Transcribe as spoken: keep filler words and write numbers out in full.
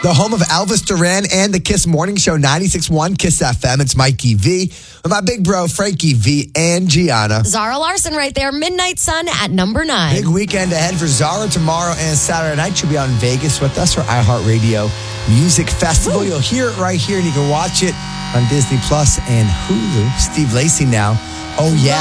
the home of Elvis Duran and the Kiss Morning Show, ninety-six point one Kiss F M. It's Mikey V with my big bro, Frankie V and Gianna. Zara Larson right there, Midnight Sun at number nine. Big weekend ahead for Zara tomorrow and Saturday night. She'll be out in Vegas with us for iHeartRadio Music Festival. You'll hear it right here, and you can watch it on Disney Plus and Hulu. Steve Lacy now. Oh, yeah.